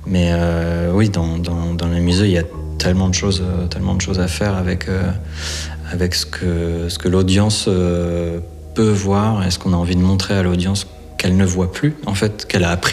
Mais oui, dans les musées, il y a tellement de choses à faire avec ce que l'audience peut voir et ce qu'on a envie de montrer à l'audience qu'elle ne voit plus, en fait, qu'elle a appris